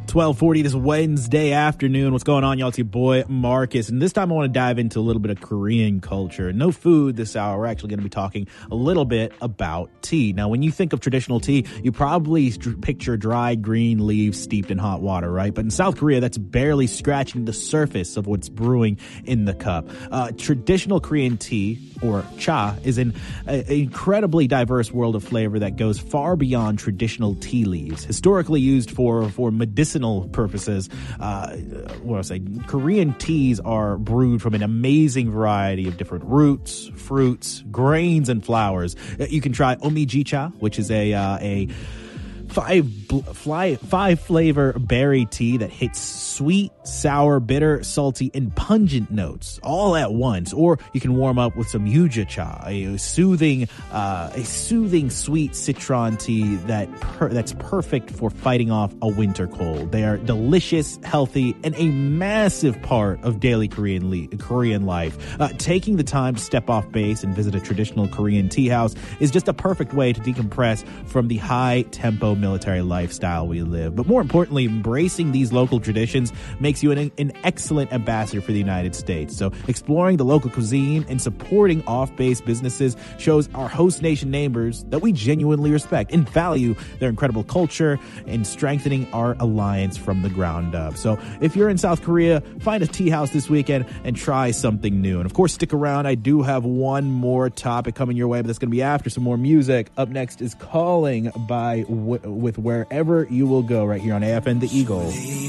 12:40 this Wednesday afternoon. What's going on, y'all? It's your boy Marcus, and this time I want to dive into a little bit of Korean culture. No food this hour. We're actually going to be talking a little bit about tea. Now, when you think of traditional tea, you probably picture dried green leaves steeped in hot water, right? But in South Korea, that's barely scratching the surface of what's brewing in the cup. Traditional Korean tea, or cha, is an incredibly diverse world of flavor that goes far beyond traditional tea leaves. Historically used for medicinal purposes, Korean teas are brewed from an amazing variety of different roots, fruits, grains, and flowers. You can try omijicha, which is a five flavor berry tea that hits sweet, sour, bitter, salty, and pungent notes all at once. Or you can warm up with some yuja-cha, a soothing sweet citron tea that's perfect for fighting off a winter cold. They are delicious, healthy, and a massive part of daily Korean life. Taking the time to step off base and visit a traditional Korean tea house is just a perfect way to decompress from the high tempo military lifestyle we live. But more importantly, embracing these local traditions makes you an excellent ambassador for the United States. So exploring the local cuisine and supporting off-base businesses shows our host nation neighbors that we genuinely respect and value their incredible culture and strengthening our alliance from the ground up. So if you're in South Korea, find a tea house this weekend and try something new. And of course, stick around. I do have one more topic coming your way, but that's going to be after some more music. Up next is Calling by with Wherever You Will Go right here on AFN The Eagle.